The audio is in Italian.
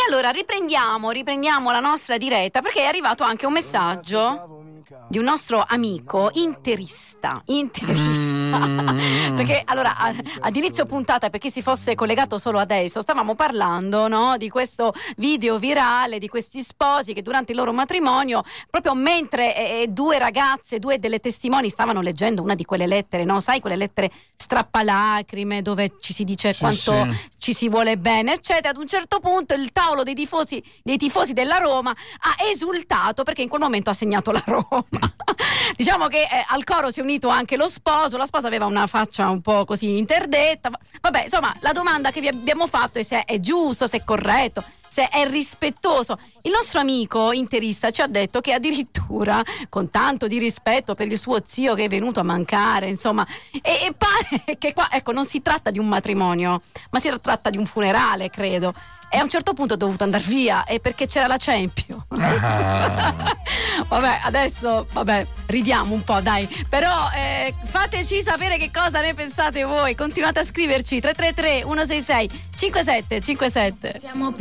allora riprendiamo la nostra diretta, perché è arrivato anche un messaggio di un nostro amico interista. Perché allora ad inizio puntata, per chi si fosse collegato solo adesso, stavamo parlando, no, di questo video virale di questi sposi che durante il loro matrimonio, proprio mentre due ragazze, due delle testimoni stavano leggendo una di quelle lettere, no, sai, quelle lettere strappalacrime dove ci si dice quanto ci si vuole bene, eccetera, ad un certo punto il tavolo dei tifosi della Roma ha esultato perché in quel momento ha segnato la Roma. Diciamo che al coro si è unito anche lo sposo. La sposa aveva una faccia un po' così interdetta. Vabbè, insomma, la domanda che vi abbiamo fatto è se è giusto, se è corretto, se è rispettoso. Il nostro amico interista ci ha detto che addirittura, con tanto di rispetto per il suo zio che è venuto a mancare, insomma, e pare che qua, ecco, non si tratta di un matrimonio, ma si tratta di un funerale, credo. E a un certo punto ho dovuto andare via, e perché c'era la Champions. Adesso ridiamo un po', dai. Però fateci sapere che cosa ne pensate voi. Continuate a scriverci 333 166 5757.